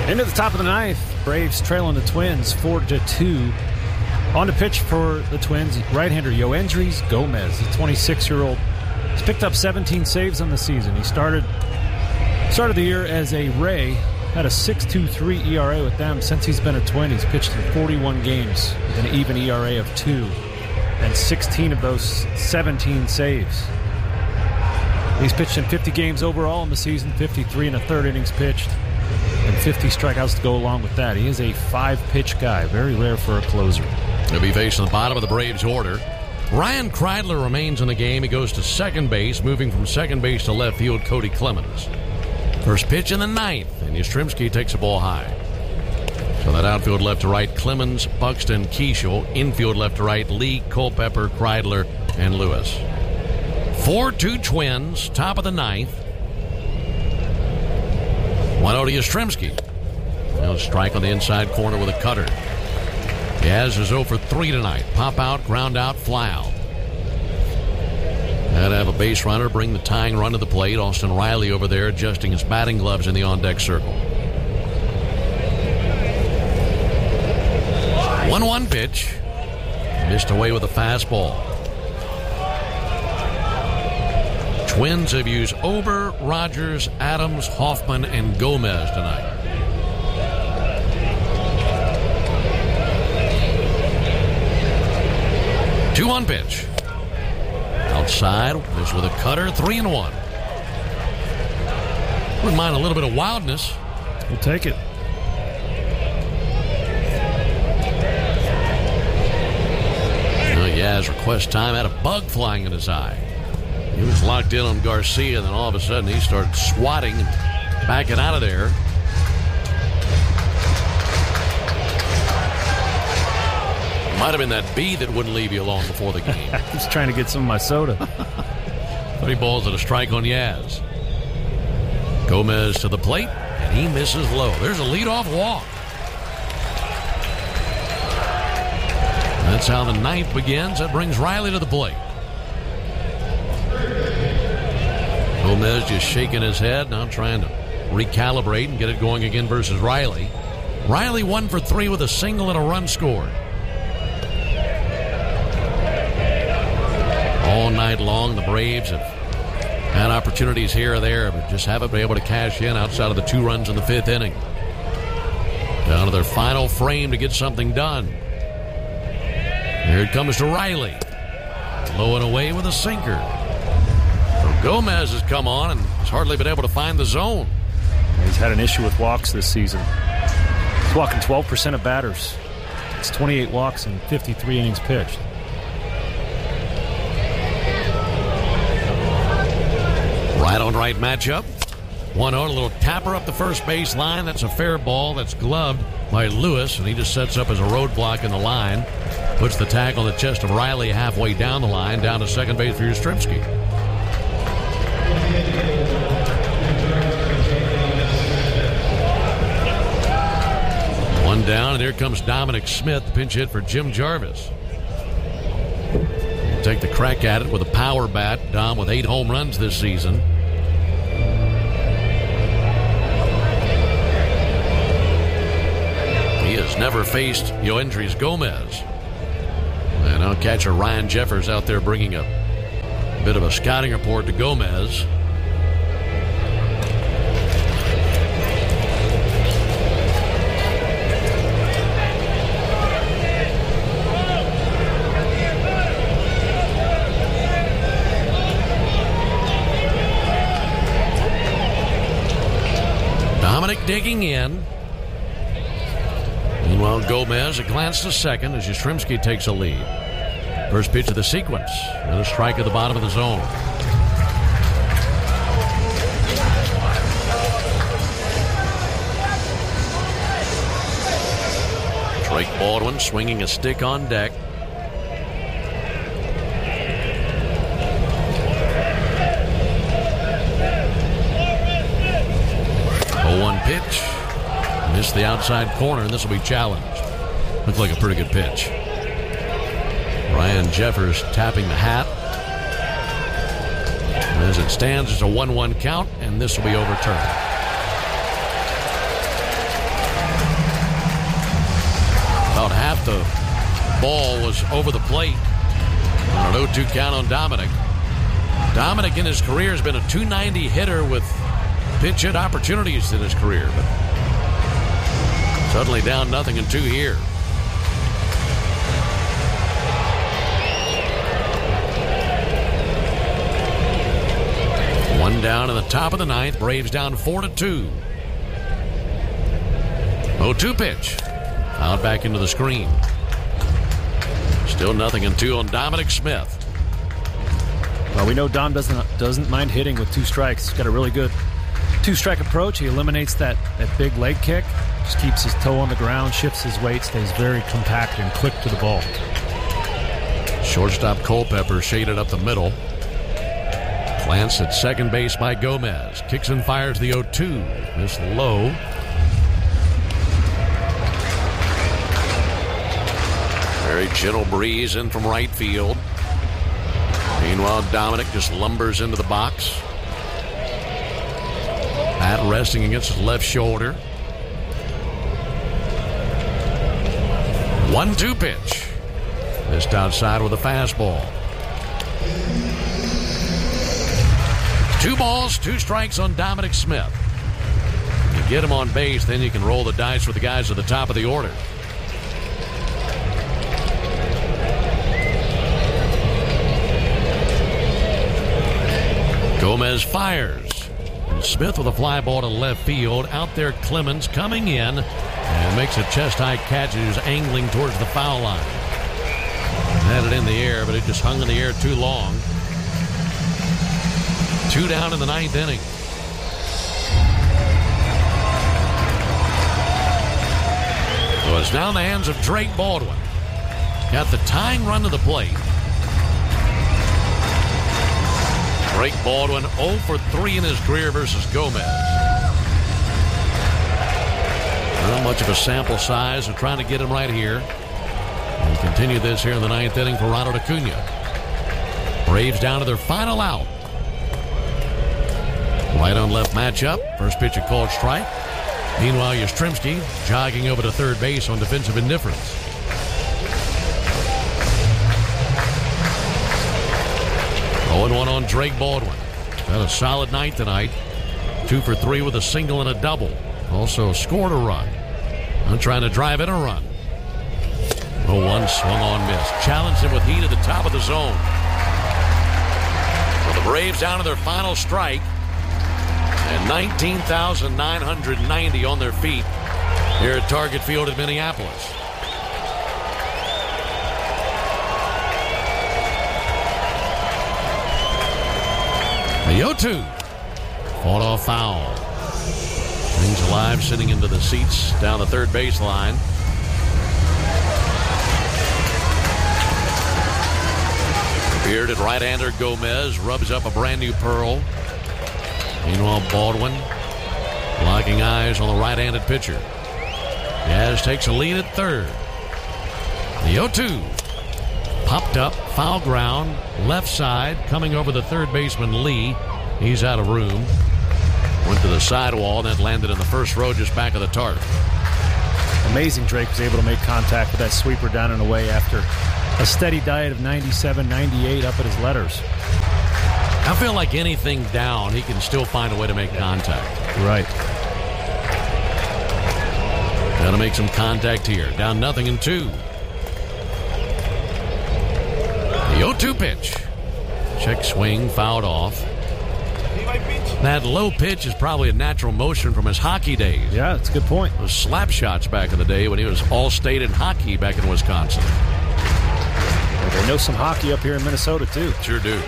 Into the top of the ninth, Braves trailing the Twins 4-2. On to pitch for the Twins, right-hander Yoendrys Gomez, the 26-year-old. He's picked up 17 saves on the season. He started the year as a Ray, had a 6.23 ERA with them. Since he's been a Twin, he's pitched in 41 games with an even ERA of 2, and 16 of those 17 saves. He's pitched in 50 games overall in the season, 53 and a third innings pitched, and 50 strikeouts to go along with that. He is a 5-pitch guy, very rare for a closer. He'll be facing the bottom of the Braves order. Ryan Kreidler remains in the game. He goes to second base, moving from second base to left field, Cody Clemens. First pitch in the ninth, and Yastrzemski takes a ball high. So that outfield left to right, Clemens, Buxton, Keishel. Infield left to right, Lee, Culpepper, Kreidler, and Lewis. 4-2 Twins, top of the ninth. 1-0 to Yastrzemski. He'll strike on the inside corner with a cutter. Yaz is 0 for 3 tonight. Pop out, ground out, fly out. Had to have a base runner bring the tying run to the plate. Austin Riley over there adjusting his batting gloves in the on-deck circle. 1-1 pitch. Missed away with a fastball. Twins have used Ober, Rogers, Adams, Hoffman, and Gomez tonight. Two-one pitch. Outside, this with a cutter, 3-1. Wouldn't mind a little bit of wildness. We'll take it. Yaz request time, had a bug flying in his eye. He was locked in on Garcia, and then all of a sudden he started swatting and backing out of there. Might have been that bee that wouldn't leave you alone before the game. Just trying to get some of my soda. 30 balls at a strike on Yaz. Gomez to the plate, and he misses low. There's a leadoff walk. That's how the ninth begins. That brings Riley to the plate. Gomez just shaking his head, now trying to recalibrate and get it going again versus Riley. Riley 1 for 3 with a single and a run scored. All night long, the Braves have had opportunities here or there, but just haven't been able to cash in outside of the 2 runs in the 5th inning. Down to their final frame to get something done. Here it comes to Riley. Low and away with a sinker. So Gomez has come on and has hardly been able to find the zone. He's had an issue with walks this season. He's walking 12% of batters. It's 28 walks and 53 innings pitched. Right on right matchup. 1-0, a little tapper up the first base line. That's a fair ball. That's gloved by Lewis, and he just sets up as a roadblock in the line. Puts the tag on the chest of Riley halfway down the line, down to second base for Yastrzemski. One down, and here comes Dominic Smith, the pinch hit for Jim Jarvis. He'll take the crack at it with a power bat. Dom with 8 home runs this season. He has never faced Yoendrys Gomez. And now catcher Ryan Jeffers out there bringing a bit of a scouting report to Gomez. Dominic digging in. Meanwhile, Gomez a glance to second as Yastrzemski takes a lead. First pitch of the sequence, and a strike at the bottom of the zone. Drake Baldwin swinging a stick on deck. Oh, 1 pitch. Missed the outside corner, and this will be challenged. Looked like a pretty good pitch. Ryan Jeffers tapping the hat. As it stands, it's a 1-1 count, and this will be overturned. the ball was over the plate. On an 0-2 count on Dominic. Dominic in his career has been a .290 hitter with pinch hit opportunities in his career, but suddenly down 0-2 here. One down in the top of the ninth. Braves down 4-2. 0-2 pitch. Out back into the screen. Still 0-2 on Dominic Smith. Well, we know Dom doesn't mind hitting with 2 strikes. He's got a really good 2-strike approach. He eliminates that big leg kick. Just keeps his toe on the ground, shifts his weight, stays very compact and quick to the ball. Shortstop Culpepper shaded up the middle. Plants at second base by Gomez. Kicks and fires the 0-2. This low. Very gentle breeze in from right field. Meanwhile, Dominic just lumbers into the box. Bat resting against his left shoulder. 1-2 pitch. Missed outside with a fastball. 2 balls, 2 strikes on Dominic Smith. You get him on base, then you can roll the dice with the guys at the top of the order. Gomez fires. And Smith with a fly ball to left field. Out there Clemens coming in and makes a chest-high catch. He's angling towards the foul line. Had it in the air, but it just hung in the air too long. 2 down in the 9th inning. So it's now in the hands of Drake Baldwin. Got the tying run to the plate. Drake Baldwin 0 for 3 in his career versus Gomez. Not much of a sample size. They're trying to get him right here. And continue this here in the 9th inning for Ronald Acuna. Braves down to their final out. Right on left matchup. First pitch a called strike. Meanwhile, Yastrzemski jogging over to third base on defensive indifference. 0-1 on Drake Baldwin. Had a solid night tonight. 2 for 3 with a single and a double. Also scored a run. I'm trying to drive in a run. 0-1 swung on miss. Challenged him with heat at the top of the zone. So the Braves down to their final strike. And 19,990 on their feet here at Target Field in Minneapolis. The 0-2. Fought off foul. Things alive, sitting into the seats down the third baseline. Bearded right-hander Gomez rubs up a brand new pearl. Meanwhile, Baldwin locking eyes on the right-handed pitcher. Jazz takes a lead at third. The 0-2. Popped up, foul ground, left side, coming over the third baseman Lee. He's out of room. Went to the sidewall, then landed in the first row just back of the tarp. Amazing Drake was able to make contact with that sweeper down and away after a steady diet of 97, 98 up at his letters. I feel like anything down, he can still find a way to make contact. Right. Got to make some contact here. Down 0-2. The 0-2 pitch. Check swing, fouled off. That low pitch is probably a natural motion from his hockey days. Yeah, that's a good point. Those slap shots back in the day when he was all-state in hockey back in Wisconsin. Well, they know some hockey up here in Minnesota, too. Sure do.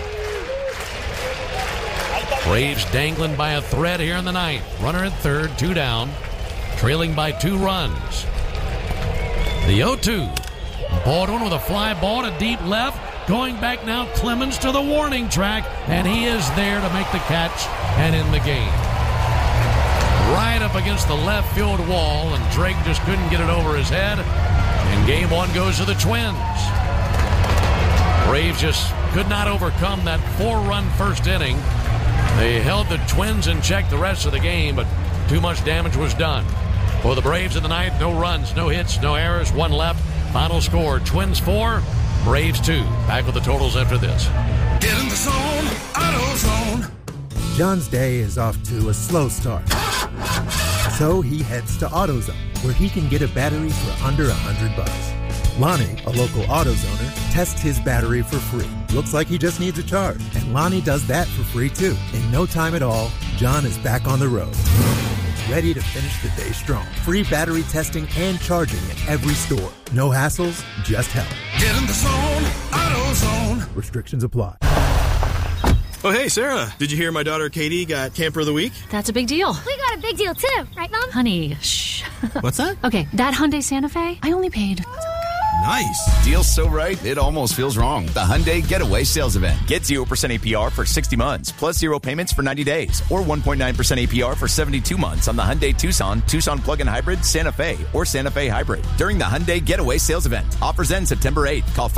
Braves dangling by a thread here in the ninth. Runner at third, 2 down. Trailing by 2 runs. The 0-2. Baldwin with a fly ball to deep left. Going back now, Clemens to the warning track, and he is there to make the catch and end the game. Right up against the left field wall, and Drake just couldn't get it over his head. And game 1 goes to the Twins. Braves just could not overcome that 4-run first inning. They held the Twins in check the rest of the game, but too much damage was done. For the Braves in the ninth, no runs, no hits, no errors, 1 left. Final score, Twins 4, Braves 2. Back with the totals after this. Get in the zone, AutoZone. John's day is off to a slow start. So he heads to AutoZone, where he can get a battery for under $100. Lonnie, a local AutoZoner, tests his battery for free. Looks like he just needs a charge, and Lonnie does that for free too. In no time at all, John is back on the road, ready to finish the day strong. Free battery testing and charging at every store. No hassles, just help. Get in the zone, AutoZone. Restrictions apply. Oh, hey, Sarah. Did you hear my daughter Katie got Camper of the Week? That's a big deal. We got a big deal, too. Right, Mom? Honey, shh. What's that? Okay, that Hyundai Santa Fe, I only paid... Nice. Deal's so right, it almost feels wrong. The Hyundai Getaway Sales Event. Get 0% APR for 60 months, plus 0 payments for 90 days, or 1.9% APR for 72 months on the Hyundai Tucson, Tucson Plug-in Hybrid, Santa Fe, or Santa Fe Hybrid. During the Hyundai Getaway Sales Event. Offers end September 8th. Call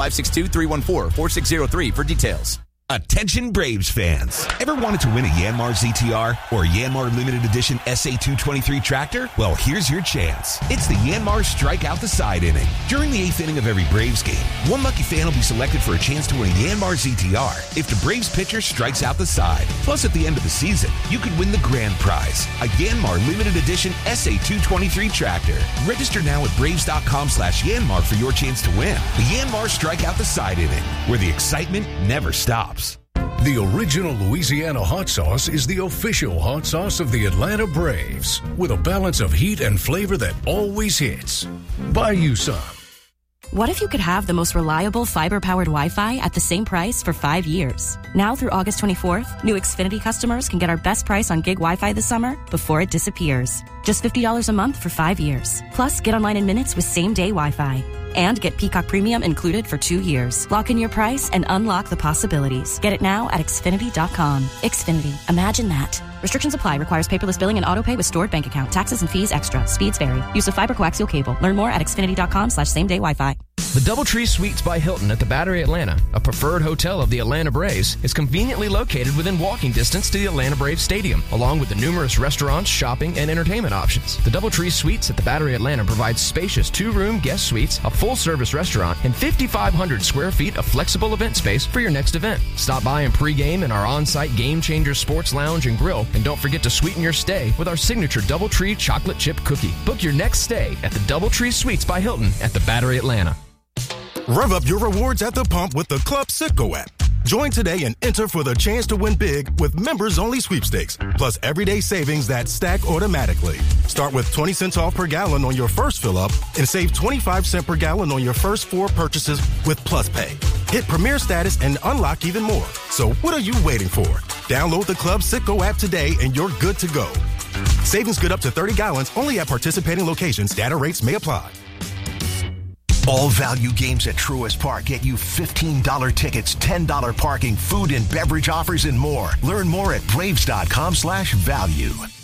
562-314-4603 for details. Attention Braves fans. Ever wanted to win a Yanmar ZTR or a Yanmar Limited Edition SA223 tractor? Well, here's your chance. It's the Yanmar Strike Out the Side inning. During the 8th inning of every Braves game, one lucky fan will be selected for a chance to win a Yanmar ZTR if the Braves pitcher strikes out the side. Plus, at the end of the season, you could win the grand prize, a Yanmar Limited Edition SA223 tractor. Register now at Braves.com/Yanmar for your chance to win. The Yanmar Strike Out the Side inning, where the excitement never stops. The original Louisiana hot sauce is the official hot sauce of the Atlanta Braves, with a balance of heat and flavor that always hits. Buy you some. What if you could have the most reliable fiber-powered Wi-Fi at the same price for 5 years? Now through August 24th, new Xfinity customers can get our best price on gig Wi-Fi this summer before it disappears. Just $50 a month for 5 years. Plus, get online in minutes with same-day Wi-Fi. And get Peacock Premium included for 2 years. Lock in your price and unlock the possibilities. Get it now at Xfinity.com. Xfinity. Imagine that. Restrictions apply. Requires paperless billing and autopay with stored bank account. Taxes and fees extra. Speeds vary. Use of fiber coaxial cable. Learn more at Xfinity.com/same-day Wi-Fi. The DoubleTree Suites by Hilton at the Battery Atlanta, a preferred hotel of the Atlanta Braves, is conveniently located within walking distance to the Atlanta Braves Stadium, along with the numerous restaurants, shopping, and entertainment options. The DoubleTree Suites at the Battery Atlanta provides spacious 2-room guest suites, a full-service restaurant, and 5,500 square feet of flexible event space for your next event. Stop by and pregame in our on-site Game Changer Sports Lounge and Grill, and don't forget to sweeten your stay with our signature DoubleTree chocolate chip cookie. Book your next stay at the DoubleTree Suites by Hilton at the Battery Atlanta. Rev up your rewards at the pump with the Club Citgo app. Join today and enter for the chance to win big with members-only sweepstakes, plus everyday savings that stack automatically. Start with 20 cents off per gallon on your first fill-up and save 25 cents per gallon on your first 4 purchases with Plus Pay. Hit Premier status and unlock even more. So what are you waiting for? Download the Club Citgo app today and you're good to go. Savings good up to 30 gallons only at participating locations. Data rates may apply. All value games at Truist Park get you $15 tickets, $10 parking, food and beverage offers, and more. Learn more at Braves.com/value.